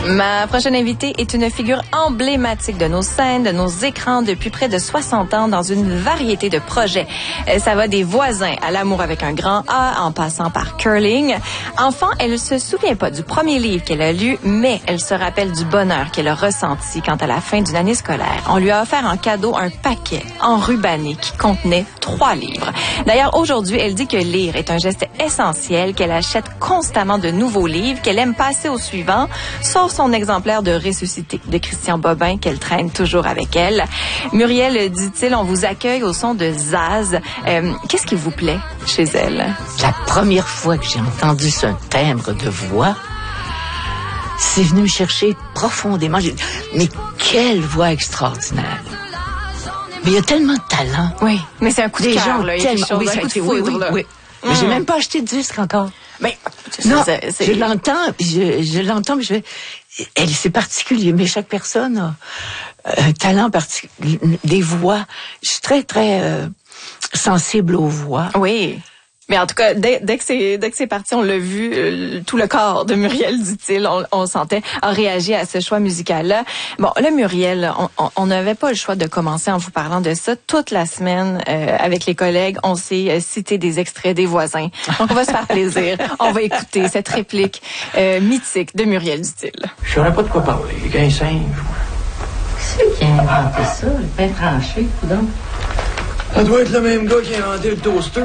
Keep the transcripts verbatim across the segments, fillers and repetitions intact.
Ma prochaine invitée est une figure emblématique de nos scènes, de nos écrans depuis près de soixante ans dans une variété de projets. Ça va des voisins à l'amour avec un grand A en passant par curling. Enfant, elle ne se souvient pas du premier livre qu'elle a lu, mais elle se rappelle du bonheur qu'elle a ressenti quand à la fin d'une année scolaire, on lui a offert en cadeau un paquet enrubanné qui contenait trois livres. D'ailleurs, aujourd'hui, elle dit que lire est un geste essentiel, qu'elle achète constamment de nouveaux livres, qu'elle aime passer au suivant, sauf son exemplaire de Ressuscité de Christian Bobin qu'elle traîne toujours avec elle. Muriel, dit-il, on vous accueille au son de Zaz. Euh, qu'est-ce qui vous plaît chez elle? La première fois que j'ai entendu ce timbre de voix, c'est venu me chercher profondément. J'ai dit, mais quelle voix extraordinaire! Mais il y a tellement de talent. Oui, mais c'est un coup de Des cœur, gens là. tellement... Chose, oui, un ça a coup de été... foudre, oui, oui, là. oui. Mm. Mais j'ai même pas acheté de disque encore. Mais non, c'est, c'est... je l'entends, je, je l'entends, mais je vais... Elle, c'est particulier, mais chaque personne a un talent particulier, des voix. Je suis très, très euh, sensible aux voix. Oui. Mais en tout cas, dès, dès que c'est dès que c'est parti, on l'a vu, euh, tout le corps de Muriel, dit-il, on, on sentait, a réagi à ce choix musical-là. Bon, là, Muriel, on n'avait pas le choix de commencer en vous parlant de ça. Toute la semaine, euh, avec les collègues, on s'est euh, cité des extraits des voisins. Donc, on va se faire plaisir. On va écouter cette réplique euh, mythique de Muriel, dit-il. Je saurais pas de quoi parler. Qu'un singe. C'est qui a inventé ça, le pain tranché, coudonc? Ça doit être le même gars qui a inventé le toaster.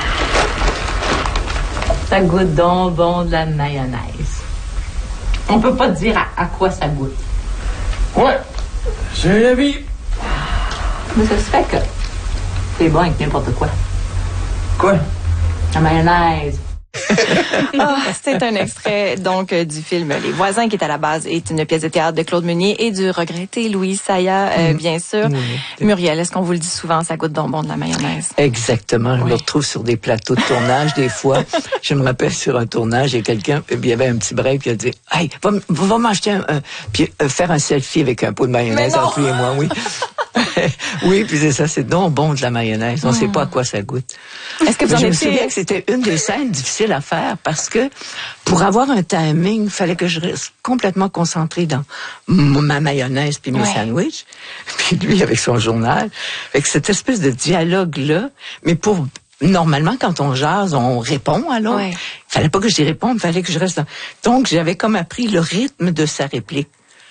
Ça goûte donc bon de la mayonnaise. On peut pas dire à, à quoi ça goûte. Ouais, c'est la vie. Mais ça se fait que c'est bon avec n'importe quoi. Quoi? La mayonnaise. Ah, c'est un extrait donc euh, du film Les Voisins qui est à la base est une pièce de théâtre de Claude Meunier et du regretté Louis Saya, euh, mmh. bien sûr. Mmh. Muriel, est-ce qu'on vous le dit souvent, ça goûte donc bon de la mayonnaise? Exactement. Je oui. me retrouve sur des plateaux de tournage des fois. Je me rappelle sur un tournage et quelqu'un, il y avait un petit break qui a dit, hey, va, va m'acheter un, un puis euh, faire un selfie avec un pot de mayonnaise entre lui et moi, oui. Oui, puis c'est ça, c'est donc bon de la mayonnaise. On ne mmh. sait pas à quoi ça goûte. Est-ce que vous en je étiez... me souviens que c'était une des scènes difficiles à faire parce que pour avoir un timing, il fallait que je reste complètement concentrée dans ma mayonnaise puis mes ouais. sandwichs. Puis lui avec son journal. Avec cette espèce de dialogue-là. Mais pour... Normalement, quand on jase, on répond à l'autre. Ouais. Il fallait pas que j'y réponde, il fallait que je reste dans... Donc, j'avais comme appris le rythme de sa réplique.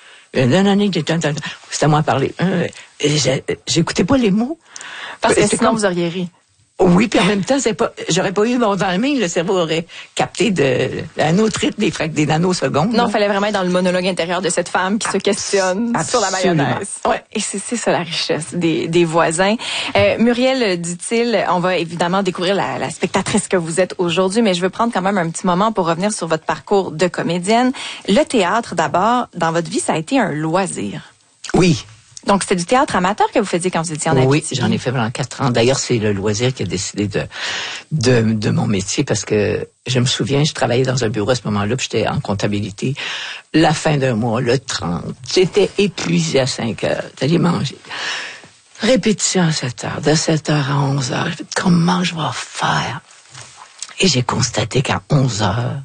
C'est à moi à parler. J'écoutais pas les mots. Parce que sinon, comme... vous auriez ri. Oui, puis en même temps, c'est pas, j'aurais pas eu mon timing, le cerveau aurait capté de, un autre rythme, des, des nanosecondes. Non, il fallait vraiment être dans le monologue intérieur de cette femme qui se questionne Absolument. sur la mayonnaise. Ouais. Et c'est, c'est ça la richesse des, des voisins. Euh, Muriel, dit-il, on va évidemment découvrir la, la spectatrice que vous êtes aujourd'hui, mais je veux prendre quand même un petit moment pour revenir sur votre parcours de comédienne. Le théâtre, d'abord, dans votre vie, ça a été un loisir. Oui. Donc, c'était du théâtre amateur que vous faisiez quand vous étiez en Abitibi? Oui, j'en ai fait pendant quatre ans. D'ailleurs, c'est le loisir qui a décidé de, de, de mon métier parce que je me souviens, je travaillais dans un bureau à ce moment-là, puis j'étais en comptabilité. La fin d'un mois, le trente, j'étais épuisée à cinq heures. J'allais manger. Répétition à sept heures, de sept heures à onze heures. Comment je vais faire? Et j'ai constaté qu'à onze heures,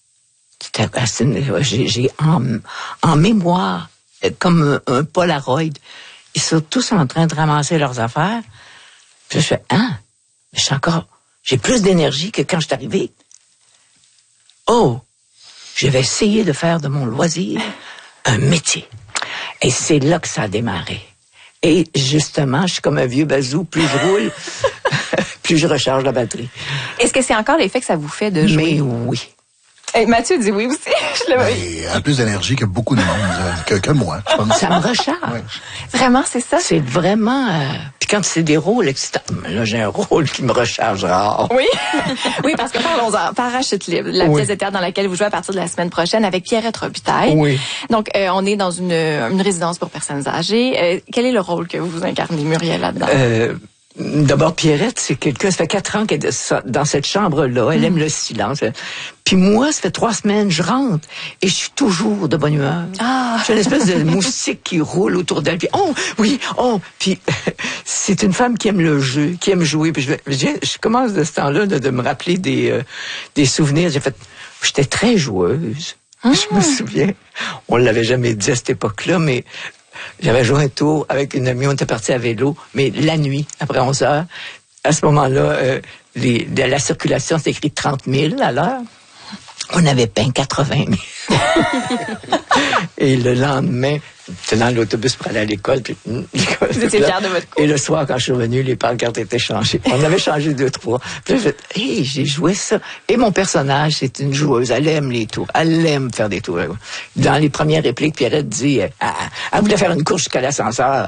j'ai, j'ai en, en mémoire, comme un, un Polaroid. Ils sont tous en train de ramasser leurs affaires. Puis je fais, hein? Je suis encore, j'ai plus d'énergie que quand je suis arrivée. Oh! Je vais essayer de faire de mon loisir un métier. Et c'est là que ça a démarré. Et justement, je suis comme un vieux bazou. Plus je roule, plus je recharge la batterie. Est-ce que c'est encore l'effet que ça vous fait de jouer? Mais oui. Hey, Mathieu dit oui aussi. Je le vois. Elle a plus d'énergie que beaucoup de monde, que, que moi. Je pense. Ça me recharge. Ouais. Vraiment, c'est ça? C'est vraiment... Euh... Puis quand c'est des rôles excitants, là, j'ai un rôle qui me recharge rare. Oui, oui, parce que parlons-en. Parachute libre, la oui. pièce de théâtre dans laquelle vous jouez à partir de la semaine prochaine avec Pierrette Robitaille. Oui. Donc, euh, on est dans une, une résidence pour personnes âgées. Euh, quel est le rôle que vous incarnez, Muriel, là-dedans? Euh... D'abord, Pierrette, c'est quelqu'un, ça fait quatre ans qu'elle est dans cette chambre-là. Elle mmh. aime le silence. Puis moi, ça fait trois semaines, je rentre et je suis toujours de bonne humeur. Ah. J'ai une espèce de moustique qui roule autour d'elle. Puis, oh, oui, oh. Puis, c'est une femme qui aime le jeu, qui aime jouer. Puis, je, je, je commence de ce temps-là de, de me rappeler des, euh, des souvenirs. J'ai fait, j'étais très joueuse. Ah. Je me souviens, on l'avait jamais dit à cette époque-là, mais j'avais joué un tour avec une amie, on était partis à vélo, mais la nuit, après onze heures, à ce moment-là, euh, les, de la circulation, c'est écrit trente mille à l'heure. On avait peint quatre-vingt mille. Et le lendemain, j'étais dans l'autobus pour aller à l'école. Puis, l'école vous étiez fiers de votre coup. Et le soir, quand je suis revenu, les pancartes étaient changées. On avait changé deux, trois. Puis j'ai fait, hey, j'ai joué ça. Et mon personnage, c'est une joueuse. Elle aime les tours. Elle aime faire des tours. Dans les premières répliques, Pierrette dit, elle, elle voulait faire une course jusqu'à l'ascenseur.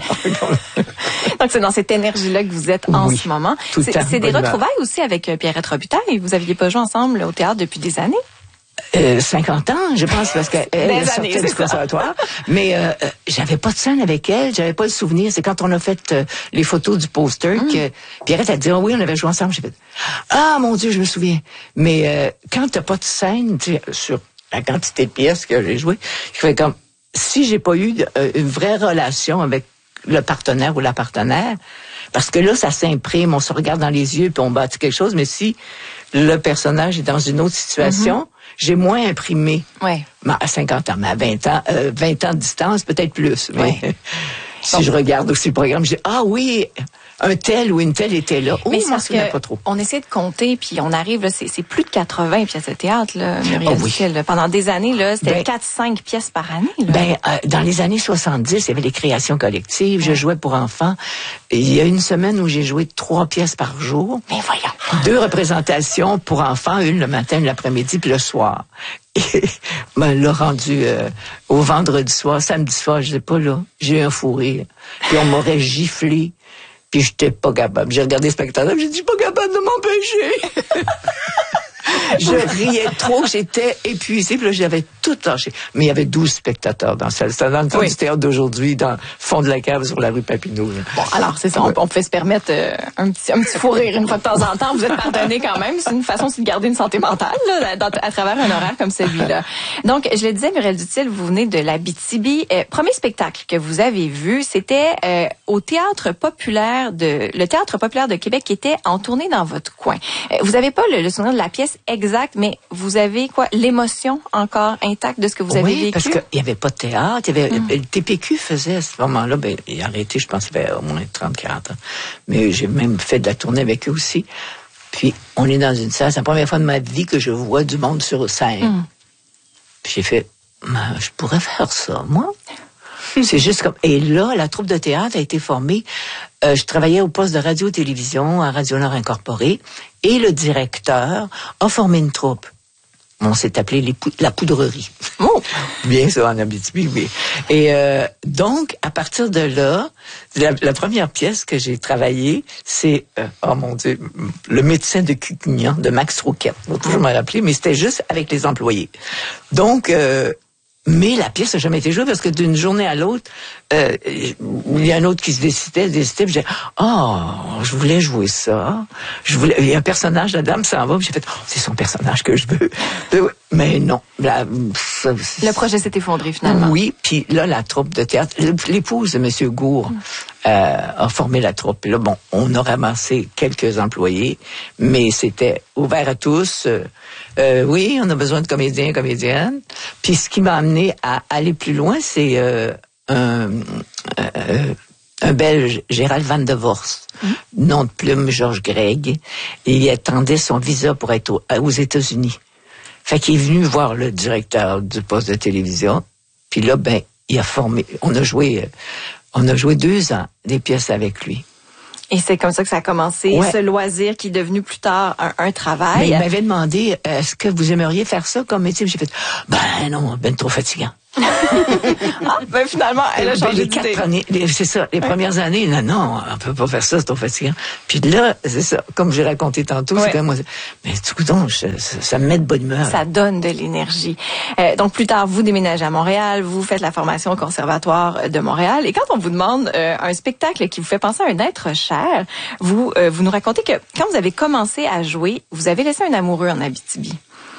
Donc, c'est dans cette énergie-là que vous êtes en oui, ce moment. C'est, c'est des retrouvailles aussi avec Pierrette Robitaille. Vous aviez pas joué ensemble au théâtre depuis des années? Euh, cinquante ans, je pense, parce qu'elle elle sortait du conservatoire. Mais euh, j'avais pas de scène avec elle, j'avais pas le souvenir. C'est quand on a fait euh, les photos du poster mm. que Pierrette a dit, oh oui, on avait joué ensemble. J'ai fait, ah mon Dieu, je me souviens. Mais euh, quand t'as pas de scène, tu sais, sur la quantité de pièces que j'ai jouées, je fais comme, si j'ai pas eu euh, une vraie relation avec le partenaire ou la partenaire, parce que là, ça s'imprime, on se regarde dans les yeux puis on bâtit quelque chose, mais si le personnage est dans une autre situation, mm-hmm. j'ai moins imprimé. Ouais. À cinquante ans, mais à vingt ans, euh, vingt ans de distance, peut-être plus. Mais ouais. si Donc, je regarde aussi le programme, je dis, ah oui, un tel ou une telle était là. Mais oh, c'est parce que pas trop. On essaie de compter, puis on arrive, là, c'est, c'est plus de quatre-vingts pièces de théâtre, là, Muriel oh, oui. Duquel. Pendant des années, là, c'était ben, quatre cinq pièces par année. Là. Ben, euh, dans les années soixante-dix, il y avait les créations collectives. Ouais. Je jouais pour enfants. Et il y a une semaine où j'ai joué trois pièces par jour. Mais voyons. Deux représentations pour enfants, une le matin, une l'après-midi, puis le soir. Et ben, l'a rendu euh, au vendredi soir, samedi soir, je sais pas là, j'ai eu un fou rire. Puis on m'aurait giflé, puis j'étais pas capable. J'ai regardé le spectateur, j'ai dit, je suis pas capable de m'empêcher. Je riais trop, j'étais épuisée, puis là, j'avais tout lâché. Mais il y avait douze spectateurs dans la salle. C'était dans le temps oui. du théâtre d'aujourd'hui, dans le fond de la cave, sur la rue Papineau. Là. Bon, alors, c'est ça, on, on pouvait se permettre euh, un petit un petit fou rire une fois de temps en temps. Vous êtes pardonné quand même. C'est une façon aussi de garder une santé mentale, là, dans, à travers un horaire comme celui-là. Donc, je le disais, Muriel Dutil, vous venez de l'Abitibi. Euh, premier spectacle que vous avez vu, c'était euh, au Théâtre populaire de... le Théâtre populaire de Québec qui était en tournée dans votre coin. Euh, vous avez pas le, le souvenir de la pièce exact, mais vous avez quoi, l'émotion encore intacte de ce que vous avez oui, vécu? parce qu'il n'y avait pas de théâtre. Il y avait, hum. Le T P Q faisait à ce moment-là, ben, il a arrêté, je pense, il avait au moins trente quarante ans. Mais j'ai même fait de la tournée avec eux aussi. Puis, on est dans une salle, c'est la première fois de ma vie que je vois du monde sur scène. Hum. Puis j'ai fait, ben, je pourrais faire ça, moi. C'est juste comme... Et là, la troupe de théâtre a été formée. Euh, je travaillais au poste de radio-télévision à Radio-Nord Incorporée et le directeur a formé une troupe. On s'est appelé les pou- la Poudrerie. Oh, bien ça en Abitibi, oui. Et euh, donc, à partir de là, la, la première pièce que j'ai travaillée, c'est, euh, oh mon Dieu, Le médecin de Cucugnan, de Max Rouquette. Je vais toujours me rappeler, mais c'était juste avec les employés. Donc... Euh, Mais la pièce n'a jamais été jouée parce que d'une journée à l'autre, euh, il y a un autre qui se décidait, se décidait, puis j'ai oh, je voulais jouer ça. Je voulais, il y a un personnage, la dame s'en va, puis j'ai fait, oh, c'est son personnage que je veux. Mais non. La, ça, le projet s'est effondré finalement. Oui, puis là, la troupe de théâtre, l'épouse de M. Gour mm. euh, a formé la troupe. Puis là, bon, on a ramassé quelques employés, mais c'était ouvert à tous. Euh, Euh, oui, on a besoin de comédiens, comédiennes. Puis ce qui m'a amené à aller plus loin, c'est euh, un, euh, un Belge, Gérald Van de Vorst, mmh. nom de plume Georges Greg. Et il attendait son visa pour être au, aux États-Unis. Fait qu'il est venu voir le directeur du poste de télévision. Puis là, ben, il a formé. On a joué, on a joué deux ans des pièces avec lui. Et c'est comme ça que ça a commencé, ouais. Ce loisir qui est devenu plus tard un, un travail. Mais il m'avait demandé, est-ce que vous aimeriez faire ça comme métier? J'ai fait, ben non, ben trop fatigant. ah, ben finalement, elle a changé les quatre années, les, c'est ça, les ouais. premières années, non, non, on peut pas faire ça, c'est trop fatigant. Puis là, c'est ça, comme j'ai raconté tantôt, ouais. c'est comme moi, mais tout donc, ça, ça me met de bonne humeur. Ça donne de l'énergie. Euh, donc plus tard, vous déménagez à Montréal, vous faites la formation au Conservatoire de Montréal, et quand on vous demande euh, un spectacle qui vous fait penser à un être cher, vous euh, vous nous racontez que quand vous avez commencé à jouer, vous avez laissé un amoureux en Abitibi.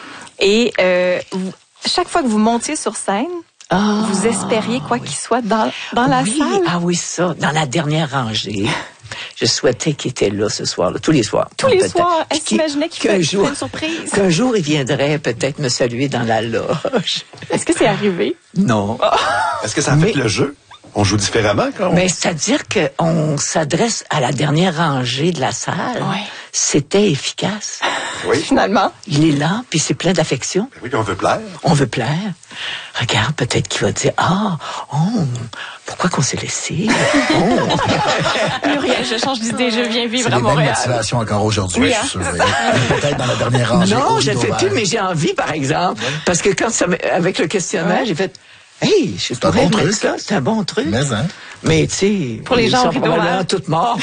Et euh, vous, chaque fois que vous montiez sur scène, oh, vous espériez quoi oui. qu'il soit dans, dans la oui, salle. Ah oui, ça, dans la dernière rangée. je souhaitais qu'il était là ce soir-là, tous les soirs. Tous les peut-être. soirs. Puis Est-ce qu'il imaginait qu'il qu'un ferait jour, une surprise? Qu'un jour, il viendrait peut-être me saluer dans la loge. Est-ce que c'est arrivé? Non. Est-ce que ça affecte Mais- le jeu? On joue différemment quand on... Mais c'est-à-dire qu'on s'adresse à la dernière rangée de la salle. Ouais. C'était efficace. Oui. Finalement. Il est là, puis c'est plein d'affection. Ben oui, puis on veut plaire. On veut plaire. Regarde, peut-être qu'il va dire, ah, oh, pourquoi qu'on s'est laissé? Oh. Muriel, je change d'idée, je viens C'est vivre les à mêmes Montréal. motivations encore aujourd'hui, Oui, je hein, suis sûr. Peut-être dans la dernière rangée. Non, au je le rideau fais plus, vert. mais j'ai envie, par exemple. Parce que quand ça, me- avec le questionnaire, Ouais. j'ai fait, hey, je un pourrais bon mettre truc. ça, c'est un bon truc. Mais, hein? Mais, tu sais. Pour les ils gens au sont rideau probablement vert. toutes morts.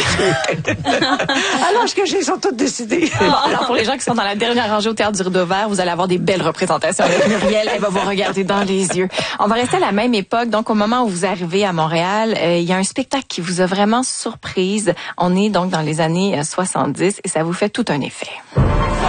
À l'âge que j'ai, ils sont tous décidés. Alors, pour les gens qui sont dans la dernière rangée au Théâtre du Rideau Vert, vous allez avoir des belles représentations avec Muriel. Elle va vous regarder dans les yeux. On va rester à la même époque. Donc, au moment où vous arrivez à Montréal, euh, il y a un spectacle qui vous a vraiment surprise. On est donc dans les années euh, soixante-dix et ça vous fait tout un effet.